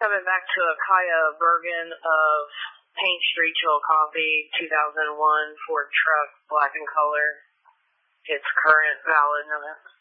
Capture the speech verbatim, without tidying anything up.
Coming back to a Kaya Bergen of Paint Street Chillicothe, two thousand one Ford truck, black in color. It's current, valid, no